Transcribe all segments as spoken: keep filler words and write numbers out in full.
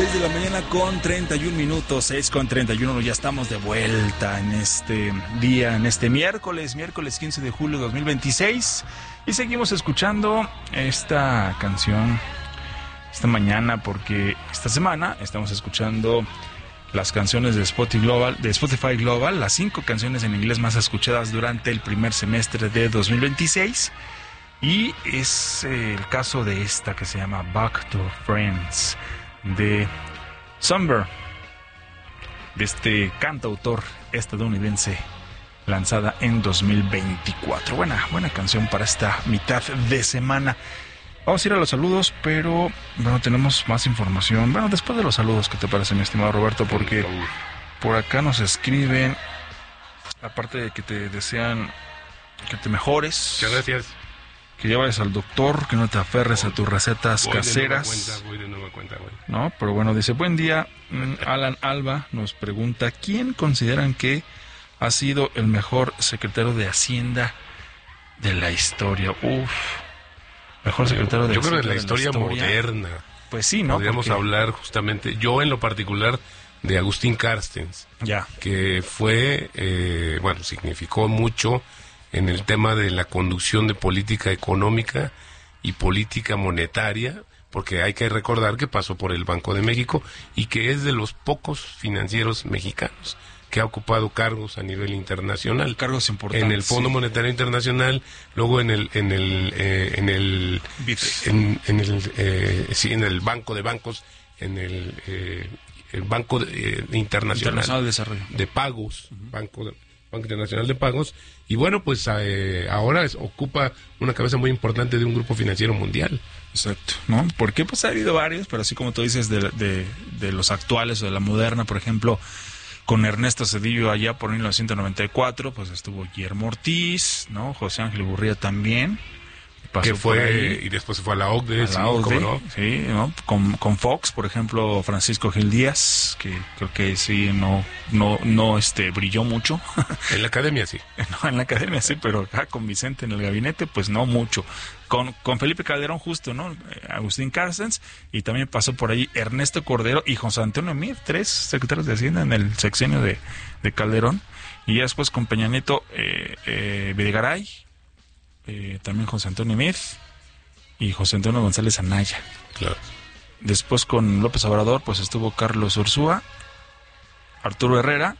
seis de la mañana con treinta y un minutos, seis con treinta y uno, ya estamos de vuelta en este día, en este miércoles, miércoles quince de julio de dos mil veintiséis, y seguimos escuchando esta canción esta mañana porque esta semana estamos escuchando las canciones de Spotify Global, de Spotify Global, las cinco canciones en inglés más escuchadas durante el primer semestre de dos mil veintiséis. Y es eh, el caso de esta que se llama Back to Friends de Summer, de este cantautor estadounidense, lanzada en dos mil veinticuatro. Buena, buena canción para esta mitad de semana. Vamos a ir a los saludos, pero bueno, tenemos más información. Bueno, después de los saludos, ¿qué te parece, mi estimado Roberto? Porque por acá nos escriben, aparte de que te desean que te mejores. Muchas gracias. Que llevas al doctor, que no te aferres a tus recetas voy caseras. De nueva cuenta, voy de nueva cuenta, güey. No, pero bueno, dice, buen día. Alan Alba nos pregunta, ¿quién consideran que ha sido el mejor secretario de Hacienda de la historia? Uf, mejor secretario de Yo Hacienda creo que de la historia, de la historia moderna. Pues sí, ¿no? Podríamos Porque... hablar justamente, yo en lo particular, de Agustín Carstens. Ya. Que fue, eh, bueno, significó mucho en el tema de la conducción de política económica y política monetaria, porque hay que recordar que pasó por el Banco de México y que es de los pocos financieros mexicanos que ha ocupado cargos a nivel internacional. Cargos importantes. En el Fondo sí. Monetario Internacional, luego en el en el eh, en el en, en el eh, sí, en el Banco de Bancos, en el, eh, el Banco de, eh, Internacional, Internacional de Desarrollo de Pagos, uh-huh. Banco de, Banco Internacional de Pagos, y bueno, pues eh, ahora es, ocupa una cabeza muy importante de un grupo financiero mundial. Exacto, ¿no? Porque pues ha habido varios, pero así como tú dices, de, de, de los actuales o de la moderna, por ejemplo, con Ernesto Zedillo allá por mil novecientos noventa y cuatro, pues estuvo Guillermo Ortiz, ¿no? José Ángel Gurría también. Que fue, y después se fue a la O C D E, a sí, la O C D E, ¿cómo no? Sí, ¿no? Con, con Fox, por ejemplo, Francisco Gil Díaz, que creo que sí, no, no, no, este, brilló mucho. En la academia sí. No, en la academia sí, pero acá con Vicente en el gabinete, pues no mucho. Con, con Felipe Calderón justo, ¿no? Agustín Carstens, y también pasó por ahí Ernesto Cordero y José Antonio Meade, tres secretarios de Hacienda en el sexenio de, de Calderón, y ya después con Peña Nieto, eh, eh, Videgaray, Eh, también José Antonio Meade y José Antonio González Anaya. Claro. Después con López Obrador, pues estuvo Carlos Ursúa, Arturo Herrera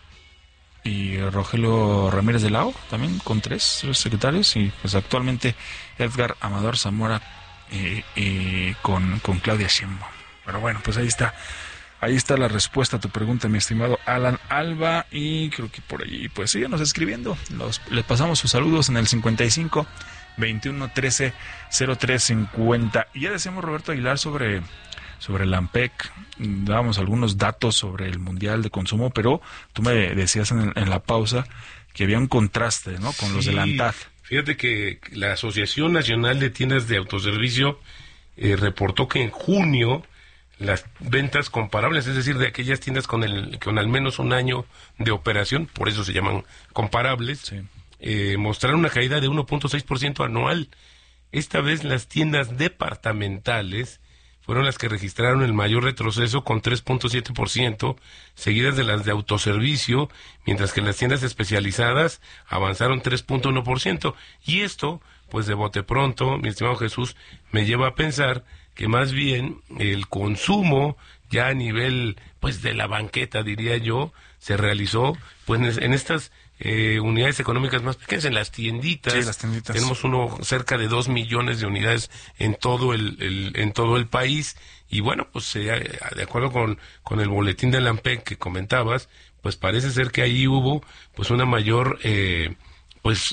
y Rogelio Ramírez de la O, también con tres, tres secretarios, y pues actualmente Edgar Amador Zamora eh, eh, con, con Claudia Sheinbaum. Pero bueno, pues ahí está. Ahí está la respuesta a tu pregunta, mi estimado Alan Alba, y creo que por allí, pues síganos escribiendo. Los, les pasamos sus saludos en el cincuenta y cinco, veintiuno, trece, cero tres cincuenta. Y ya decíamos, Roberto Aguilar, sobre, sobre el AMPEC, dábamos algunos datos sobre el Mundial de Consumo, pero tú me decías en, en la pausa que había un contraste, ¿no?, con sí, los de la ANTAD. Fíjate que la Asociación Nacional de Tiendas de Autoservicio eh, reportó que en junio las ventas comparables, es decir, de aquellas tiendas con el con al menos un año de operación, por eso se llaman comparables, sí. eh, mostraron una caída de uno punto seis por ciento anual. Esta vez las tiendas departamentales fueron las que registraron el mayor retroceso con tres punto siete por ciento, seguidas de las de autoservicio, mientras que las tiendas especializadas avanzaron tres punto uno por ciento. Y esto, pues de bote pronto, mi estimado Jesús, me lleva a pensar que más bien el consumo ya a nivel pues de la banqueta, diría yo, se realizó pues en estas eh, unidades económicas más pequeñas, en las tienditas. Sí, las tienditas. Tenemos uno cerca de dos millones de unidades en todo el, el en todo el país, y bueno, pues eh, de acuerdo con con el boletín de la AMPEC que comentabas, pues parece ser que ahí hubo pues una mayor eh, pues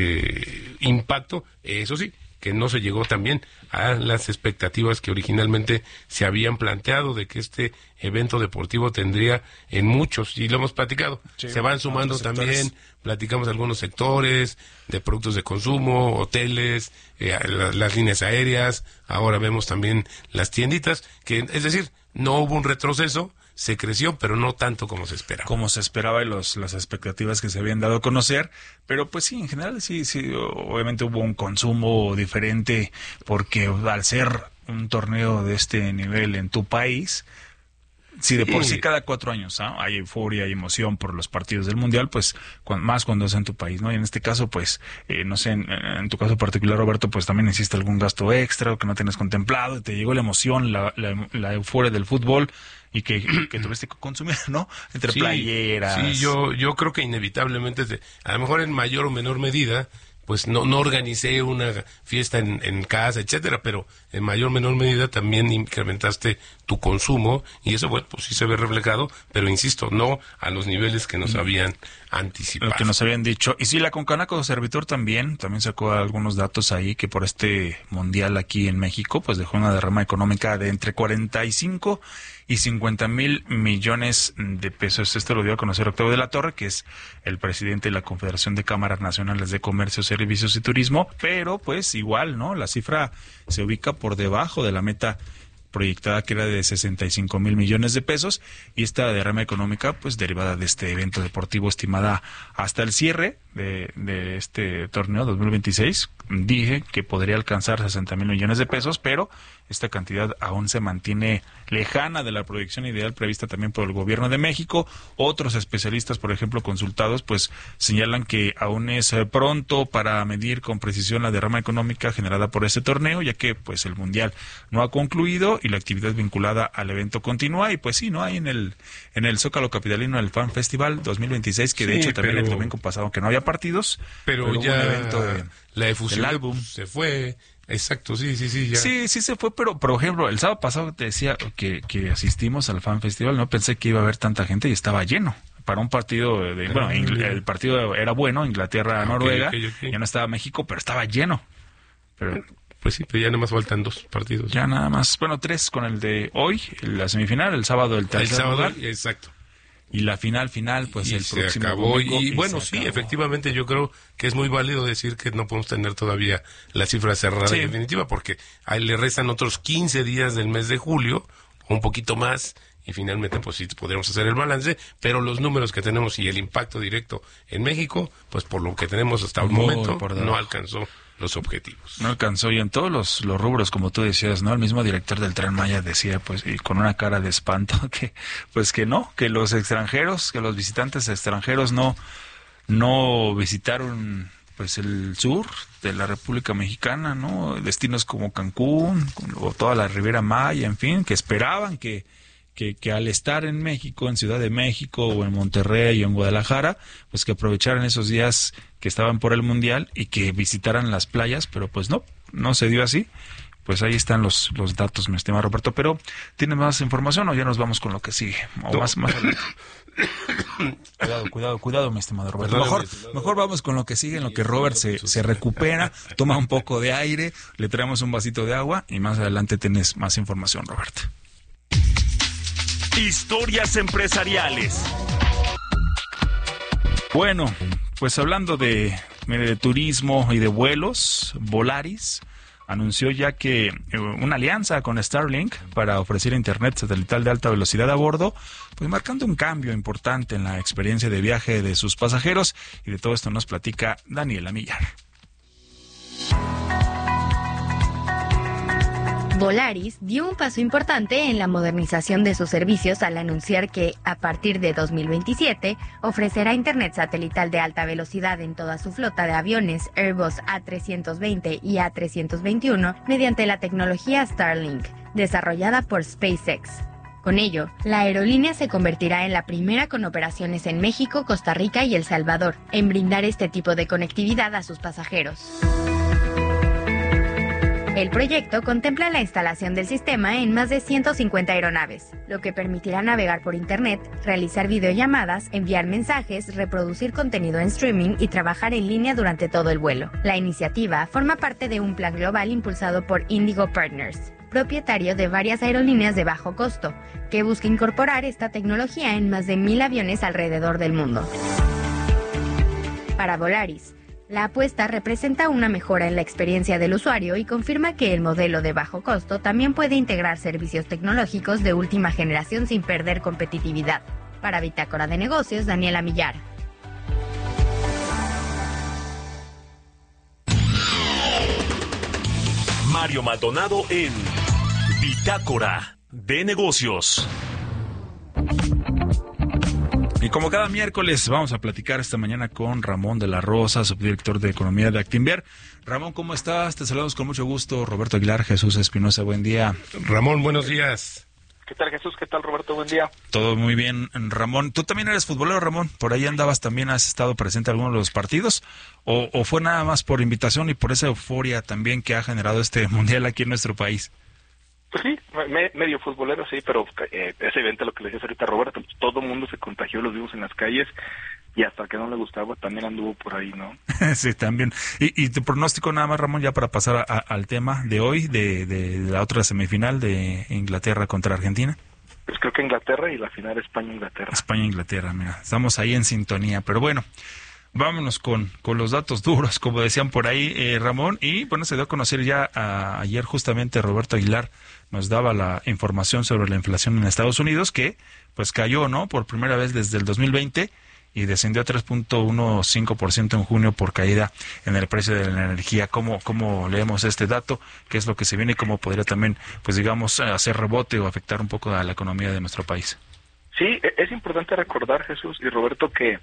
eh, impacto, eso sí, que no se llegó también a las expectativas que originalmente se habían planteado de que este evento deportivo tendría en muchos, y lo hemos platicado, sí, se van sumando también, platicamos algunos sectores de productos de consumo, hoteles, eh, la, las líneas aéreas, ahora vemos también las tienditas, que es decir, no hubo un retroceso, se creció, pero no tanto como se esperaba. Como se esperaba y los, las expectativas que se habían dado a conocer, pero pues sí, en general sí, sí, obviamente hubo un consumo diferente, porque al ser un torneo de este nivel en tu país, Si de por sí cada cuatro años ¿ah? hay euforia y emoción por los partidos del Mundial, pues cu- más cuando es en tu país, ¿no? Y en este caso, pues, eh, no sé, en, en tu caso particular, Roberto, pues también hiciste algún gasto extra o que no tenías contemplado, y te llegó la emoción, la, la, la euforia del fútbol y que, que tuviste que consumir, ¿no? Entre Sí, playeras. Sí, yo, yo creo que inevitablemente, de- a lo mejor en mayor o menor medida, pues no, no organicé una fiesta en, en casa, etcétera, pero en mayor o menor medida también incrementaste tu consumo y eso, bueno, pues sí se ve reflejado, pero insisto, no a los niveles que nos habían anticipado. Lo que nos habían dicho. Y sí, la Concanaco Servitor también, también sacó algunos datos ahí que por este mundial aquí en México, pues dejó una derrama económica de entre cuarenta y cinco y cincuenta mil millones de pesos. Esto lo dio a conocer Octavio de la Torre, que es el presidente de la Confederación de Cámaras Nacionales de Comercio, Servicios y Turismo, pero pues igual, ¿no? La cifra se ubica por debajo de la meta proyectada, que era de sesenta y cinco mil millones de pesos, y esta derrama económica pues derivada de este evento deportivo estimada hasta el cierre de, de este torneo dos mil veintiséis, dije que podría alcanzar sesenta mil millones de pesos, pero esta cantidad aún se mantiene lejana de la proyección ideal prevista también por el gobierno de México. Otros especialistas, por ejemplo, consultados, pues señalan que aún es eh, pronto para medir con precisión la derrama económica generada por este torneo, ya que pues el mundial no ha concluido y la actividad vinculada al evento continúa. Y pues sí, no hay en el en el Zócalo capitalino el Fan Festival dos mil veintiséis, que de Sí, hecho también pero- el domingo pasado que no había partidos, pero, hubo ya un evento de, la efusión del álbum. se fue, exacto, sí, sí, sí, ya. Sí, sí se fue, pero por ejemplo, el sábado pasado te decía que, que asistimos al Fan Festival, no pensé que iba a haber tanta gente y estaba lleno. Para un partido de, bueno, Ah, Ingl- bien. el partido era bueno, Inglaterra-Noruega, ok, ok, ok. ya no estaba México, pero estaba lleno. Pero Pues sí, pero ya nada más faltan dos partidos. ya nada más, bueno, tres con el de hoy, la semifinal, el sábado el El tercer sábado, lugar, exacto. y la final final, pues y el se próximo acabó. domingo, Y, bueno, se sí, acabó. efectivamente yo creo que es muy válido decir que no podemos tener todavía la cifra cerrada Sí. y definitiva, porque ahí le restan otros quince días del mes de julio, un poquito más, y finalmente pues sí podremos hacer el balance, pero los números que tenemos y el impacto directo en México, pues por lo que tenemos hasta el Muy momento, por debajo. no alcanzó los objetivos. No alcanzó, y en todos los, los rubros, como tú decías, ¿no? El mismo director del Tren Maya decía, pues, y con una cara de espanto, que, pues que no, que los extranjeros, que los visitantes extranjeros no, no visitaron, pues, el sur de la República Mexicana, ¿no? Destinos como Cancún, o toda la Riviera Maya, en fin, que esperaban que, que, que al estar en México, en Ciudad de México, o en Monterrey, o en Guadalajara, pues que aprovecharan esos días que estaban por el Mundial y que visitaran las playas, pero pues no, no se dio así. Pues ahí están los, los datos, mi estimado Roberto. Pero, ¿tienes más información o ya nos vamos con lo que sigue? O No. más, más adelante. Cuidado, cuidado, cuidado, mi estimado Roberto. Perdóname, Mejor, estimado. mejor vamos con lo que sigue, en lo que Robert se, se recupera, toma un poco de aire, le traemos un vasito de agua y más adelante tienes más información, Roberto. Historias empresariales. Bueno, pues hablando de, mire, de turismo y de vuelos, Volaris anunció ya que eh, una alianza con Starlink para ofrecer internet satelital de alta velocidad a bordo, pues marcando un cambio importante en la experiencia de viaje de sus pasajeros, y de todo esto nos platica Daniela Millar. Volaris dio un paso importante en la modernización de sus servicios al anunciar que, a partir de dos mil veintisiete, ofrecerá internet satelital de alta velocidad en toda su flota de aviones Airbus A trescientos veinte y A trescientos veintiuno mediante la tecnología Starlink, desarrollada por SpaceX. Con ello, la aerolínea se convertirá en la primera con operaciones en México, Costa Rica y El Salvador en brindar este tipo de conectividad a sus pasajeros. El proyecto contempla la instalación del sistema en más de ciento cincuenta aeronaves, lo que permitirá navegar por Internet, realizar videollamadas, enviar mensajes, reproducir contenido en streaming y trabajar en línea durante todo el vuelo. La iniciativa forma parte de un plan global impulsado por Indigo Partners, propietario de varias aerolíneas de bajo costo, que busca incorporar esta tecnología en más de mil aviones alrededor del mundo. Para Volaris, la apuesta representa una mejora en la experiencia del usuario y confirma que el modelo de bajo costo también puede integrar servicios tecnológicos de última generación sin perder competitividad. Para Bitácora de Negocios, Daniela Millar. Mario Maldonado en Bitácora de Negocios. Y como cada miércoles vamos a platicar esta mañana con Ramón de la Rosa, subdirector de Economía de Actinver. Ramón, ¿cómo estás? Te saludamos con mucho gusto. Roberto Aguilar, Jesús Espinosa, buen día. Ramón, buenos días. ¿Qué tal, Jesús? ¿Qué tal, Roberto? Buen día. Todo muy bien, Ramón. ¿Tú también eres futbolero, Ramón? ¿Por ahí andabas también? ¿Has estado presente en alguno de los partidos? ¿O, o fue nada más por invitación y por esa euforia también que ha generado este mundial aquí en nuestro país? Pues sí, me, medio futbolero, sí, pero eh, es evidente lo que le decías ahorita, Roberto. Pues todo el mundo se contagió, los vimos en las calles y hasta que no le gustaba también anduvo por ahí, ¿no? Sí, también. Y, y tu pronóstico nada más, Ramón, ya para pasar a, a, al tema de hoy, de, de, de la otra semifinal de Inglaterra contra Argentina. Pues creo que Inglaterra y la final España-Inglaterra. España-Inglaterra, mira, estamos ahí en sintonía, pero bueno. Vámonos con, con los datos duros, como decían por ahí, eh, Ramón. Y bueno, se dio a conocer ya a, ayer justamente Roberto Aguilar nos daba la información sobre la inflación en Estados Unidos, que pues cayó, ¿no? Por primera vez desde el dos mil veinte y descendió a tres punto quince por ciento en junio por caída en el precio de la energía. ¿Cómo, cómo leemos este dato? ¿Qué es lo que se viene y cómo podría también, pues digamos, hacer rebote o afectar un poco a la economía de nuestro país? Sí, es importante recordar, Jesús y Roberto, que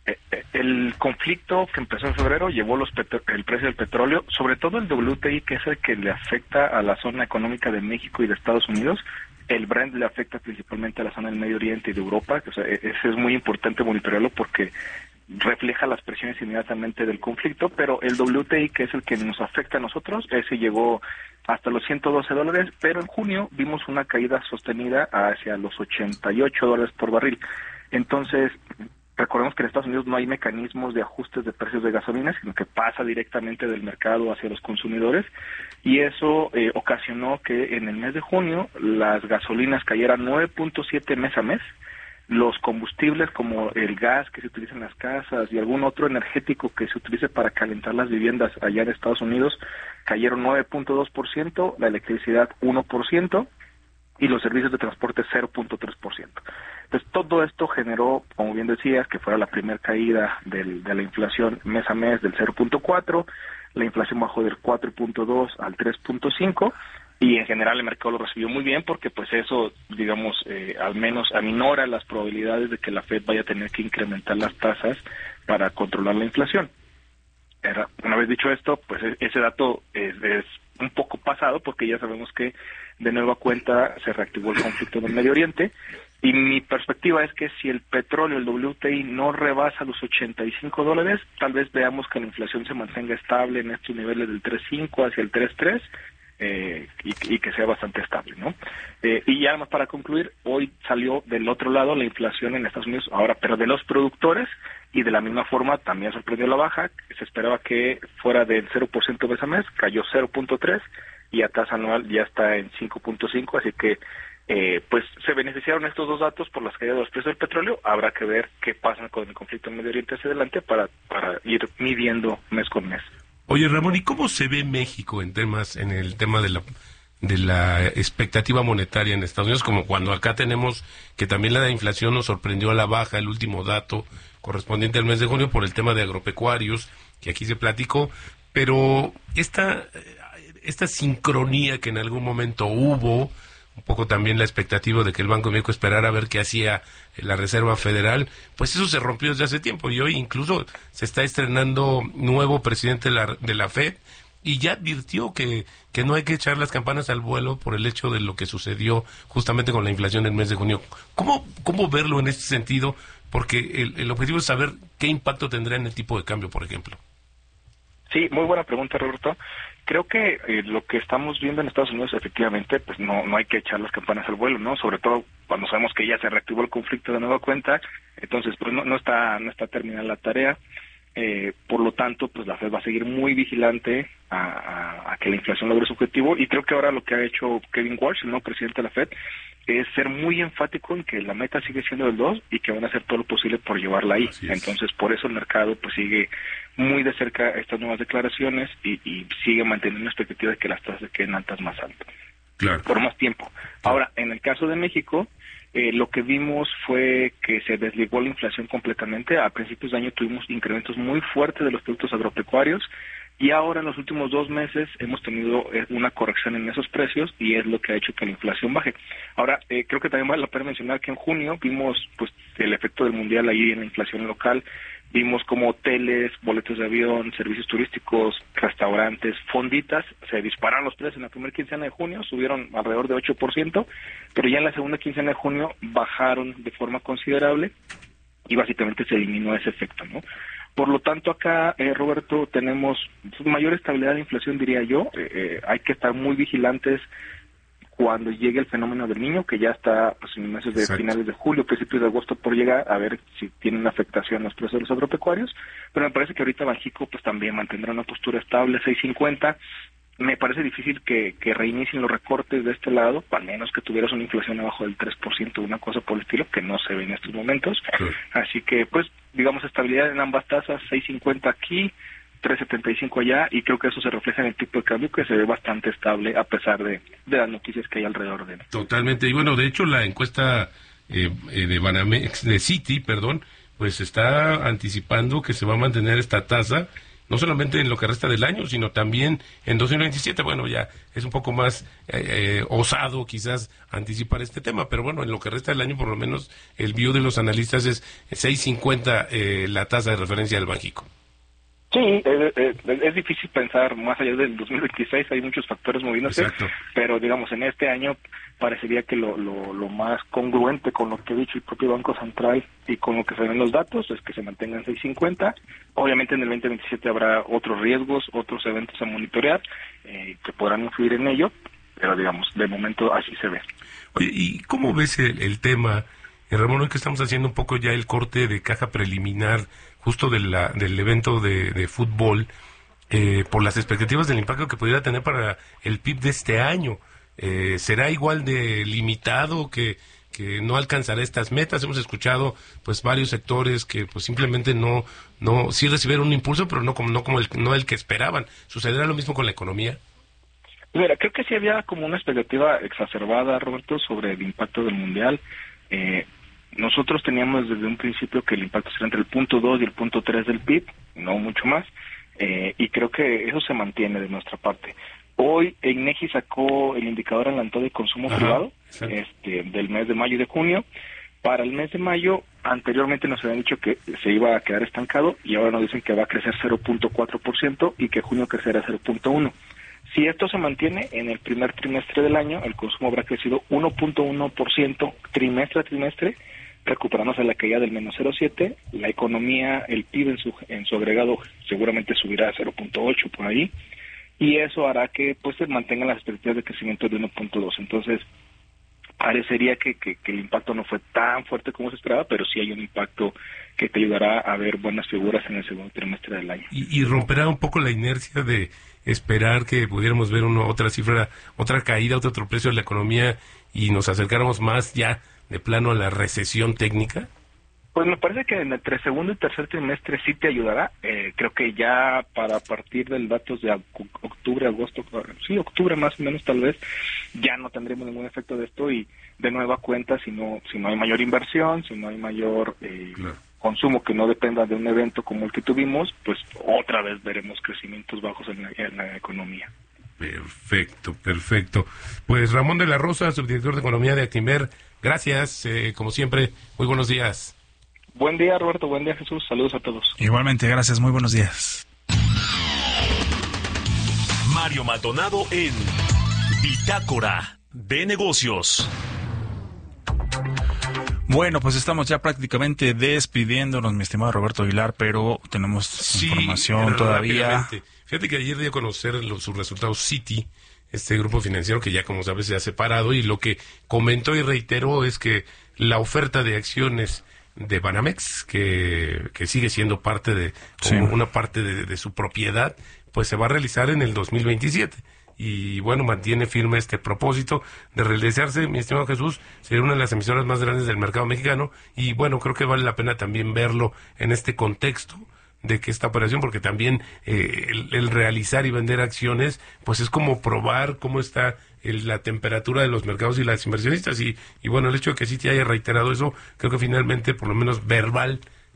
el conflicto que empezó en febrero llevó los petro- el precio del petróleo, sobre todo el W T I, que es el que le afecta a la zona económica de México y de Estados Unidos. El Brent le afecta principalmente a la zona del Medio Oriente y de Europa. O sea, eso es muy importante monitorearlo porque refleja las presiones inmediatamente del conflicto, pero el W T I, que es el que nos afecta a nosotros, ese llegó hasta los ciento doce dólares, pero en junio vimos una caída sostenida hacia los ochenta y ocho dólares por barril. Entonces, recordemos que en Estados Unidos no hay mecanismos de ajustes de precios de gasolina, sino que pasa directamente del mercado hacia los consumidores, y eso eh, ocasionó que en el mes de junio las gasolinas cayeran nueve punto siete mes a mes, los combustibles como el gas que se utiliza en las casas y algún otro energético que se utilice para calentar las viviendas allá en Estados Unidos cayeron nueve punto dos por ciento, la electricidad uno por ciento, y los servicios de transporte cero punto tres por ciento. Entonces, todo esto generó, como bien decías, que fuera la primera caída del, de la inflación mes a mes del cero punto cuatro, la inflación bajó del cuatro punto dos al tres punto cinco, y en general el mercado lo recibió muy bien porque pues eso, digamos, eh, al menos aminora las probabilidades de que la Fed vaya a tener que incrementar las tasas para controlar la inflación. Era, una vez dicho esto, pues ese dato es, es un poco pasado porque ya sabemos que de nueva cuenta se reactivó el conflicto en el Medio Oriente, y mi perspectiva es que si el petróleo, el W T I, no rebasa los ochenta y cinco dólares, tal vez veamos que la inflación se mantenga estable en estos niveles del tres punto cinco hacia el tres punto tres, eh, y, y que sea bastante estable, ¿no? Eh, y ya más para concluir, hoy salió del otro lado la inflación en Estados Unidos, ahora, pero de los productores, y de la misma forma también sorprendió la baja. Se esperaba que fuera del cero por ciento mes a mes, cayó cero punto tres, y a tasa anual ya está en cinco punto cinco, así que eh, pues se beneficiaron estos dos datos por las caídas de los precios del petróleo. Habrá que ver qué pasa con el conflicto en Medio Oriente hacia adelante para, para ir midiendo mes con mes. Oye, Ramón, ¿y cómo se ve México en temas, en el tema de la de la expectativa monetaria en Estados Unidos, como cuando acá tenemos que también la inflación nos sorprendió a la baja, el último dato correspondiente al mes de junio por el tema de agropecuarios, que aquí se platicó, pero esta, esta sincronía que en algún momento hubo, un poco también la expectativa de que el Banco de México esperara a ver qué hacía la Reserva Federal, pues eso se rompió desde hace tiempo, y hoy incluso se está estrenando nuevo presidente de la, de la Fed, y ya advirtió que, que no hay que echar las campanas al vuelo por el hecho de lo que sucedió justamente con la inflación en el mes de junio. ¿Cómo, cómo verlo en este sentido? Porque el, el objetivo es saber qué impacto tendrá en el tipo de cambio, por ejemplo. Sí, muy buena pregunta, Roberto. Creo que eh, lo que estamos viendo en Estados Unidos, efectivamente, pues no no hay que echar las campanas al vuelo, ¿no? Sobre todo cuando sabemos que ya se reactivó el conflicto de nueva cuenta, entonces pues no, no está no está terminada la tarea. Eh, por lo tanto, pues la Fed va a seguir muy vigilante a, a, a que la inflación logre su objetivo, y creo que ahora lo que ha hecho Kevin Warsh, el nuevo presidente de la Fed, es ser muy enfático en que la meta sigue siendo el dos y que van a hacer todo lo posible por llevarla ahí. Entonces, por eso el mercado pues sigue muy de cerca estas nuevas declaraciones y, y sigue manteniendo la expectativa de que las tasas queden altas más altas. Claro. Por más tiempo. Ahora, en el caso de México, Eh, lo que vimos fue que se desligó la inflación completamente. A principios de año tuvimos incrementos muy fuertes de los productos agropecuarios, Y ahora en los últimos dos meses hemos tenido una corrección en esos precios y es lo que ha hecho que la inflación baje. Ahora, eh, creo que también vale la pena mencionar que en junio vimos pues el efecto del mundial ahí en la inflación local. Vimos como hoteles, boletos de avión, servicios turísticos, restaurantes, fonditas, se dispararon los precios en la primera quincena de junio, subieron alrededor de ocho por ciento, pero ya en la segunda quincena de junio bajaron de forma considerable y básicamente se eliminó ese efecto, ¿no? Por lo tanto, acá, eh, Roberto, tenemos mayor estabilidad de inflación, diría yo. Eh, eh, hay que estar muy vigilantes cuando llegue el fenómeno del Niño, que ya está pues, en meses de Exacto. finales de julio, principios de agosto por llegar, a ver si tiene una afectación en los precios de los agropecuarios. Pero me parece que ahorita Banxico pues también mantendrá una postura estable, seis cincuenta. Me parece difícil que, que reinicien los recortes de este lado, al menos que tuvieras una inflación abajo del tres por ciento, una cosa por el estilo, que no se ve en estos momentos. Sí. Así que, pues, digamos, estabilidad en ambas tasas, seis cincuenta aquí, tres setenta y cinco allá, y creo que eso se refleja en el tipo de cambio, que se ve bastante estable a pesar de, de las noticias que hay alrededor de él. Totalmente, y bueno, de hecho, la encuesta eh, de Banamex, de Citi, perdón, pues está anticipando que se va a mantener esta tasa, no solamente en lo que resta del año, sino también en dos mil veintisiete. Bueno, ya es un poco más eh, eh, osado quizás anticipar este tema, pero bueno, en lo que resta del año, por lo menos el view de los analistas es seis cincuenta eh, la tasa de referencia del Banxico. Sí, es, es, es difícil pensar más allá del dos mil veintiséis, hay muchos factores moviéndose, Exacto. pero digamos, en este año parecería que lo, lo, lo más congruente con lo que ha dicho el propio Banco Central y con lo que se ven los datos es que se mantengan seis cincuenta. Obviamente en el veinte veintisiete habrá otros riesgos, otros eventos a monitorear eh, que podrán influir en ello, pero digamos, de momento así se ve. Oye, ¿y cómo ves el, el tema, eh, Ramón, hoy que estamos haciendo un poco ya el corte de caja preliminar justo de la, del evento de, de fútbol, eh, por las expectativas del impacto que pudiera tener para el P I B de este año? Eh, ¿Será igual de limitado, que, que no alcanzará estas metas? Hemos escuchado pues varios sectores que pues simplemente no, no sí recibieron un impulso, pero no como, no como el, no el que esperaban. ¿Sucederá lo mismo con la economía? Mira, creo que sí había como una expectativa exacerbada, Roberto, sobre el impacto del Mundial. Eh, nosotros teníamos desde un principio que el impacto sería entre el punto dos y el punto tres del P I B, no mucho más, eh, y creo que eso se mantiene de nuestra parte. Hoy INEGI sacó el indicador adelantado de consumo Ajá, privado este, del mes de mayo y de junio. Para el mes de mayo, anteriormente nos habían dicho que se iba a quedar estancado y ahora nos dicen que va a crecer cero punto cuatro por ciento y que junio crecerá cero punto uno por ciento. Si esto se mantiene, en el primer trimestre del año, el consumo habrá crecido uno punto uno por ciento trimestre a trimestre, recuperándose la caída del menos cero punto siete. La economía, el P I B en su, en su agregado seguramente subirá a cero punto ocho por ahí. Y eso hará que pues se mantengan las expectativas de crecimiento de uno punto dos. Entonces, parecería que, que, que el impacto no fue tan fuerte como se esperaba, pero sí hay un impacto que te ayudará a ver buenas figuras en el segundo trimestre del año. Y, y romperá un poco la inercia de esperar que pudiéramos ver una otra cifra, otra caída, otro tropezo de la economía y nos acercáramos más ya de plano a la recesión técnica. Pues me parece que entre segundo y tercer trimestre sí te ayudará. Eh, creo que ya para partir del datos de octubre, agosto, sí, octubre más o menos tal vez, ya no tendremos ningún efecto de esto y de nueva cuenta si no, si no hay mayor inversión, si no hay mayor eh, claro. consumo que no dependa de un evento como el que tuvimos, pues otra vez veremos crecimientos bajos en la, en la economía. Perfecto, perfecto. Pues Ramón de la Rosa, subdirector de Economía de Actinver, gracias, eh, como siempre, muy buenos días. Buen día, Roberto. Buen día, Jesús. Saludos a todos. Igualmente, gracias. Muy buenos días. Mario Maldonado en Bitácora de Negocios. Bueno, pues estamos ya prácticamente despidiéndonos, mi estimado Roberto Aguilar, pero tenemos sí, información todavía. Fíjate que ayer dio a conocer los, sus resultados Citi, este grupo financiero que ya, como sabes, se ha separado, y lo que comentó y reiteró es que la oferta de acciones de Banamex, que, que sigue siendo parte de, sí. o una parte de, de su propiedad, pues se va a realizar en el dos mil veintisiete. Y bueno, mantiene firme este propósito de realizarse, mi estimado Jesús, sería una de las emisoras más grandes del mercado mexicano, y bueno, creo que vale la pena también verlo en este contexto de que esta operación, porque también eh, el, el realizar y vender acciones, pues es como probar cómo está el, la temperatura de los mercados y las inversionistas, y, y bueno, el hecho de que sí te haya reiterado eso, creo que finalmente, por lo menos verbal,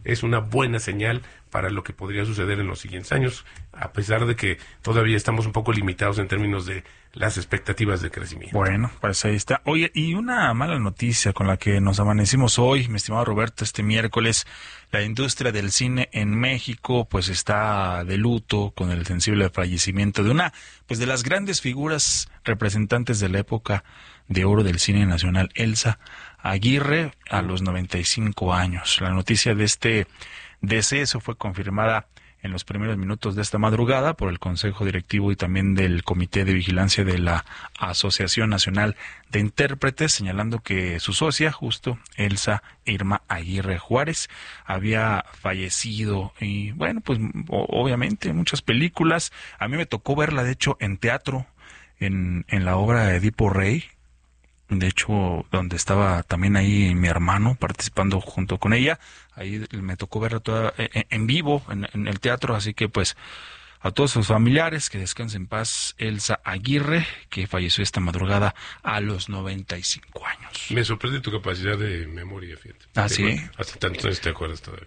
es una buena señal para lo que podría suceder en los siguientes años, a pesar de que todavía estamos un poco limitados en términos de las expectativas de crecimiento. Bueno, pues ahí está. Oye, y una mala noticia con la que nos amanecimos hoy, mi estimado Roberto, este miércoles, la industria del cine en México pues está de luto con el sensible fallecimiento de una pues de las grandes figuras representantes de la época de oro del cine nacional, Elsa Aguirre, a los noventa y cinco años. La noticia de este deceso fue confirmada en los primeros minutos de esta madrugada por el Consejo Directivo y también del Comité de Vigilancia de la Asociación Nacional de Intérpretes, señalando que su socia, justo Elsa Irma Aguirre Juárez, había fallecido. Y bueno, pues obviamente muchas películas. A mí me tocó verla, de hecho, en teatro, en, en la obra de Edipo Rey. De hecho, donde estaba también ahí mi hermano participando junto con ella, ahí me tocó verla toda en, en vivo, en, en el teatro, así que pues a todos sus familiares, que descansen en paz, Elsa Aguirre, que falleció esta madrugada a los noventa y cinco años. Me sorprende tu capacidad de memoria, fíjate. ¿Ah, sí? Hasta tanto no te acuerdas todavía.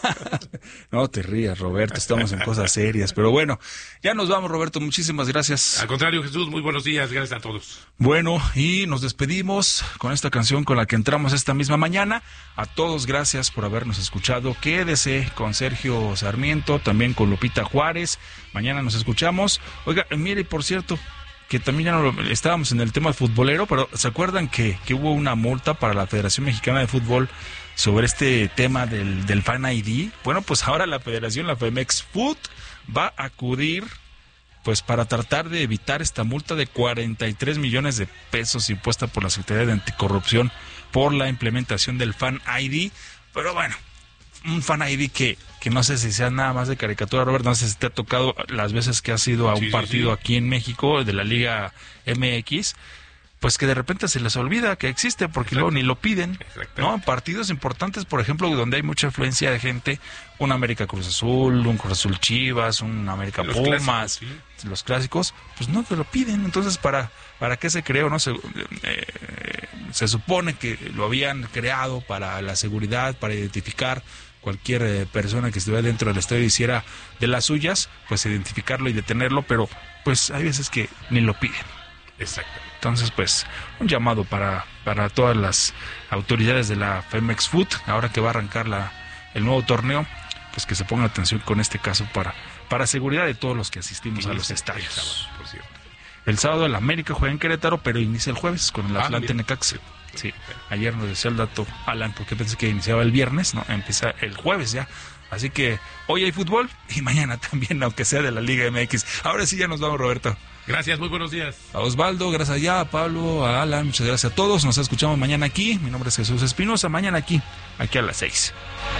No te rías, Roberto, estamos en cosas serias, pero bueno, ya nos vamos, Roberto, muchísimas gracias. Al contrario, Jesús, muy buenos días, gracias a todos. Bueno, y nos despedimos con esta canción con la que entramos esta misma mañana. A todos, gracias por habernos escuchado. Quédese con Sergio Sarmiento, también con Lupita Juárez. Mañana nos escuchamos. Oiga, mire, por cierto, que también ya no lo, estábamos en el tema futbolero, pero ¿se acuerdan que, que hubo una multa para la Federación Mexicana de Fútbol sobre este tema del, del Fan I D? Bueno, pues ahora la Federación, la Femex Foot, va a acudir pues para tratar de evitar esta multa de cuarenta y tres millones de pesos impuesta por la Secretaría de Anticorrupción por la implementación del Fan I D. Pero bueno, un Fan I D que, que no sé si sea nada más de caricatura, Robert, no sé si te ha tocado las veces que has ido a un sí, partido sí, sí. aquí en México de la Liga M X, pues que de repente se les olvida que existe porque Exacto. luego ni lo piden, Exacto. ¿no? En partidos importantes, por ejemplo, donde hay mucha afluencia de gente, un América Cruz Azul, un Cruz Azul Chivas, un América Los Pumas, clásicos, sí. los clásicos, pues no te lo piden. Entonces, ¿para para qué se creó? No se, eh, se supone que lo habían creado para la seguridad, para identificar cualquier eh, persona que estuviera dentro del estadio y hiciera de las suyas, pues identificarlo y detenerlo, pero pues hay veces que ni lo piden. Exacto. Entonces, pues, un llamado para, para todas las autoridades de la Femex Foot, ahora que va a arrancar la, el nuevo torneo, pues que se pongan atención con este caso para, para seguridad de todos los que asistimos a los estadios. El sábado, por cierto. El sábado el América juega en Querétaro, pero inicia el jueves con el Ah, Atlante mira. Necaxa. Sí, ayer nos decía el dato Alan, porque pensé que iniciaba el viernes, no, empieza el jueves ya. Así que hoy hay fútbol y mañana también, aunque sea de la Liga M X. Ahora sí ya nos vamos, Roberto. Gracias, muy buenos días. A Osvaldo, gracias ya, a Pablo, a Alan, muchas gracias a todos. Nos escuchamos mañana aquí. Mi nombre es Jesús Espinosa. Mañana aquí, aquí a las seis.